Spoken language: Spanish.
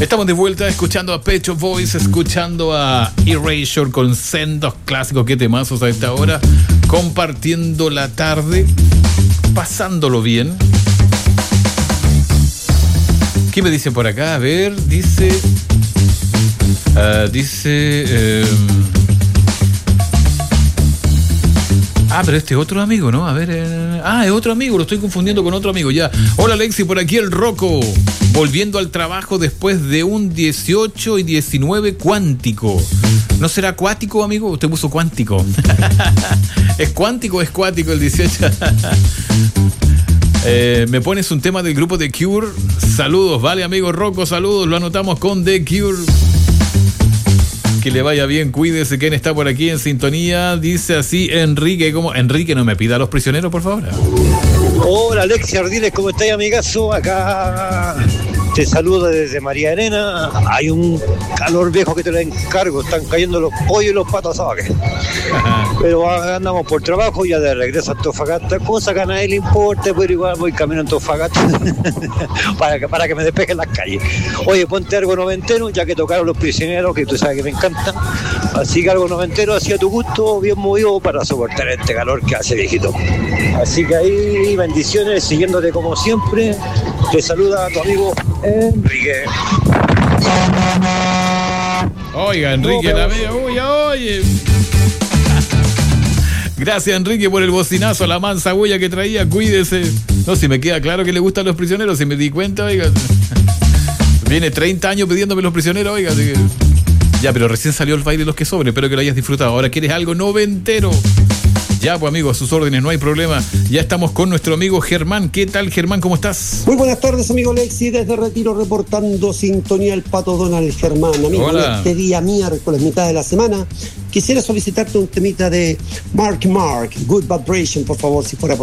Estamos de vuelta escuchando a Pet Shop Boys, escuchando a Erasure con sendos clásicos, qué temazos a esta hora, compartiendo la tarde, pasándolo bien. ¿Qué me dicen por acá? A ver, dice... pero este es otro amigo, ¿no? A ver... es otro amigo, lo estoy confundiendo con otro amigo, ya. Hola, Alexi, por aquí el Rocco. Volviendo al trabajo después de un 18 y 19 cuántico. ¿No será acuático, amigo? Usted puso cuántico. ¿Es cuántico o es cuático el 18? Me pones un tema del grupo The Cure. Saludos, vale, amigo Rocco, saludos. Lo anotamos con The Cure. Que le vaya bien, cuídese. ¿Quién está por aquí en sintonía? Dice así Enrique. ¿Cómo? Enrique, no me pida a los prisioneros, por favor. Hola, Alexia Ardiles, ¿cómo estás, amigazo? Acá te saludo desde María Elena. Hay un calor viejo que te lo encargo. Están cayendo los pollos y los patos asados. Pero andamos por trabajo, ya de regreso a Antofagasta, cosa que a nadie le importa, pero igual voy camino a Antofagasta para que me despejen las calles. Oye, ponte algo noventero, ya que tocaron los prisioneros, que tú sabes que me encanta. Así que algo noventero hacia tu gusto, bien movido para soportar este calor que hace, viejito. Así que ahí, bendiciones, siguiéndote como siempre. Te saluda tu amigo Enrique. Oiga, Enrique, la veo. Oye. Gracias, Enrique, por el bocinazo, la mansa huella que traía. Cuídese. No, si me queda claro que le gustan los prisioneros, si me di cuenta, oiga. Viene 30 años pidiéndome los prisioneros, oiga. Así que... Ya, pero recién salió el baile de los que sobren. Espero que lo hayas disfrutado. Ahora quieres algo noventero. Ya, pues, amigo, a sus órdenes, no hay problema. Ya estamos con nuestro amigo Germán. ¿Qué tal, Germán? ¿Cómo estás? Muy buenas tardes, amigo Alexi, desde Retiro, reportando sintonía el Pato Donald Germán. Amigo, hola. Este día miércoles, mitad de la semana, quisiera solicitarte un temita de Mark, Good Vibration, por favor, si fuera posible.